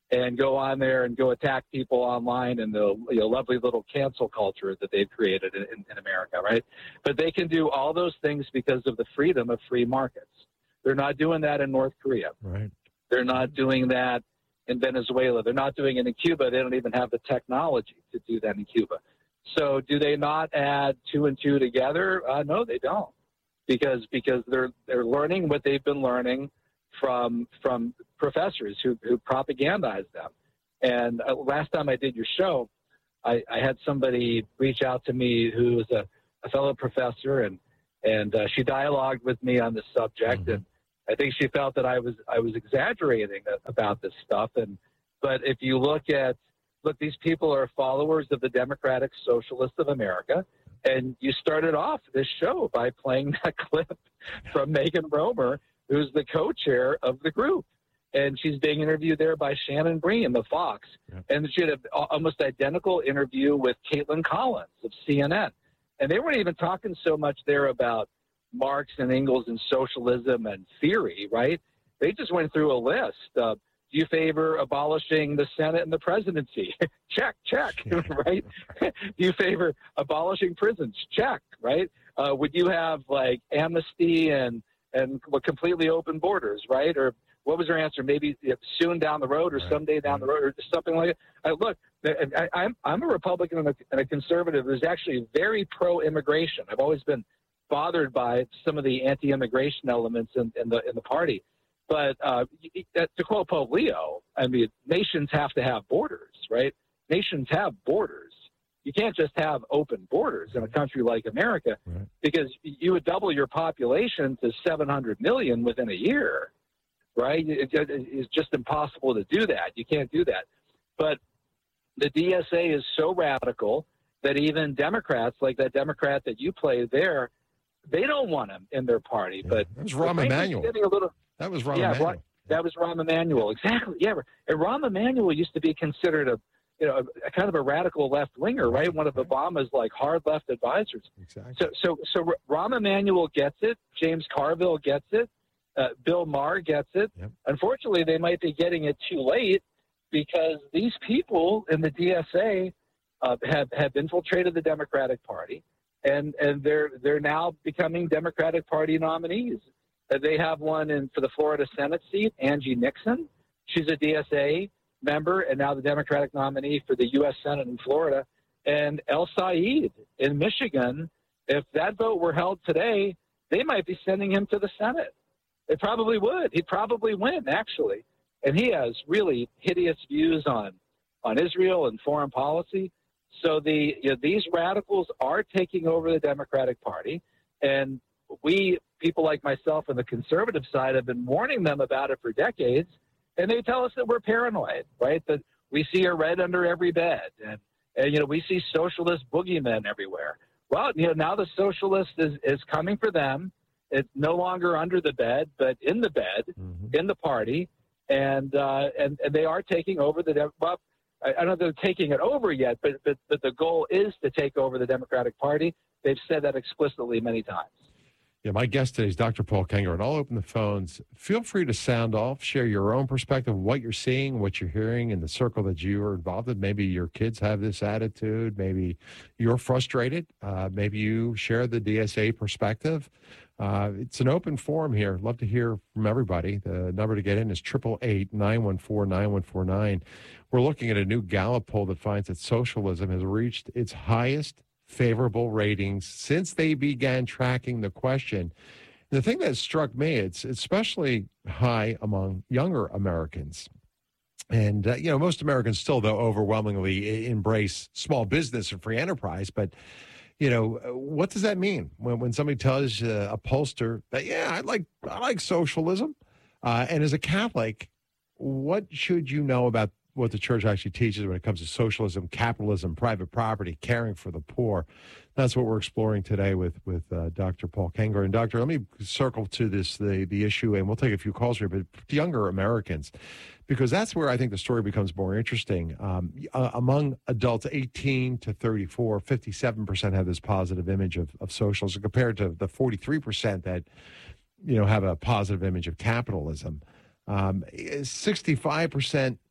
and go on there and go attack people online and the you know, lovely little cancel culture that they've created in, in, in America, right? But they can do all those things because of the freedom of free markets. They're not doing that in North Korea. Right. They're not doing that in Venezuela. They're not doing it in Cuba. They don't even have the technology to do that in Cuba. So do they not add two and two together? Uh, no, they don't, because because they're they're learning what they've been learning from from professors who, who propagandize them. And uh, last time I did your show, I, I had somebody reach out to me who was a, a fellow professor, and and uh, she dialogued with me on this subject, mm-hmm. and I think she felt that I was I was exaggerating about this stuff. And but if you look at look, these people are followers of the Democratic Socialists of America, and you started off this show by playing that clip from Megan Romer, who's the co-chair of the group. And she's being interviewed there by Shannon Bream of Fox. Yep. And she had an almost identical interview with Caitlin Collins of C N N. And they weren't even talking so much there about Marx and Engels and socialism and theory, right? They just went through a list. Uh, do you favor abolishing the Senate and the presidency? Check, check, right? Do you favor abolishing prisons? Check, right? Uh, would you have, like, amnesty and and completely open borders, right? Or what was her answer? Maybe soon down the road, or right. someday down the road, or something like that. Uh, look, I, I'm I'm a Republican and a, and a conservative who's actually very pro-immigration. I've always been bothered by some of the anti-immigration elements in, in the in the party. But uh, to quote Pope Leo, I mean, nations have to have borders, right? Nations have borders. You can't just have open borders in a country like America, right. because you would double your population to seven hundred million within a year, right? It, it, it's just impossible to do that. You can't do that. But the D S A is so radical that even Democrats, like that Democrat that you played there, they don't want him in their party. Yeah. But that was Rahm Emanuel. A little, that was Rahm yeah, Emanuel. That was Rahm Emanuel. Exactly. Yeah. And Rahm Emanuel used to be considered a, you know, a, a kind of a radical left winger, right? One of Obama's like hard left advisors. Exactly. So, so, so Rahm Emanuel gets it. James Carville gets it. Uh, Bill Maher gets it. Yep. Unfortunately, they might be getting it too late, because these people in the D S A uh, have have infiltrated the Democratic Party, and and they're they're now becoming Democratic Party nominees. Uh, they have one in for the Florida Senate seat, Angie Nixon. She's a D S A member and now the Democratic nominee for the U S Senate in Florida. And El Said in Michigan, if that vote were held today, they might be sending him to the Senate. They probably would. He'd probably win, actually. And he has really hideous views on on Israel and foreign policy. So the you know, these radicals are taking over the Democratic Party, and we, people like myself on the conservative side, have been warning them about it for decades, and they tell us that we're paranoid, right? That we see a red under every bed, and, and you know we see socialist boogeymen everywhere. Well, you know now the socialist is, is coming for them. It's no longer under the bed, but in the bed, mm-hmm. in the party, and uh, and and they are taking over the. Well, I don't know if they're taking it over yet, but, but but the goal is to take over the Democratic Party. They've said that explicitly many times. Yeah, my guest today is Doctor Paul Kengor, and I'll open the phones. Feel free to sound off, share your own perspective of what you're seeing, what you're hearing in the circle that you are involved in. Maybe your kids have this attitude. Maybe you're frustrated. Uh, maybe you share the D S A perspective. Uh, it's an open forum here. Love to hear from everybody. The number to get in is eight eight eight, nine one four, nine one four nine. We're looking at a new Gallup poll that finds that socialism has reached its highest favorable ratings since they began tracking the question. And the thing that struck me, it's especially high among younger Americans. And, uh, you know, most Americans still, though, overwhelmingly embrace small business and free enterprise. But, you know, what does that mean when, when somebody tells uh, a pollster that, yeah, I like, I like socialism. Uh, and as a Catholic, what should you know about what the church actually teaches when it comes to socialism, capitalism, private property, caring for the poor? That's what we're exploring today with with uh, Doctor Paul Kengor. And Doctor, let me circle to this the the issue, and we'll take a few calls here, but younger Americans, because that's where I think the story becomes more interesting. Um, uh, among adults eighteen to thirty-four, fifty-seven percent have this positive image of, of socialism compared to the forty-three percent that, you know, have a positive image of capitalism. Um, sixty-five percent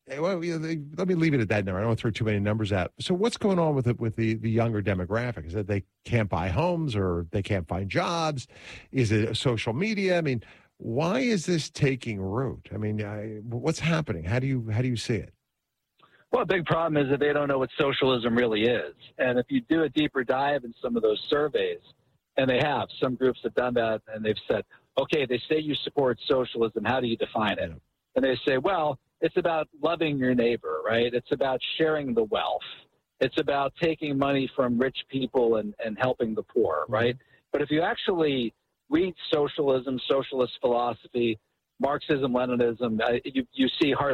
Well, you know, they, let me leave it at that number. I don't want to throw too many numbers out. So what's going on with it with the, the younger demographic? Is that they can't buy homes or they can't find jobs? Is it social media? I mean, why is this taking root? I mean, I, what's happening? How do you how do you see it? Well, a big problem is that they don't know what socialism really is. And if you do a deeper dive in some of those surveys, and they have, some groups have done that, and they've said, okay, they say you support socialism. How do you define it? And they say, well, it's about loving your neighbor, right? It's about sharing the wealth. It's about taking money from rich people and, and helping the poor, right? But if you actually read socialism, socialist philosophy, Marxism, Leninism, uh, you, you see hardly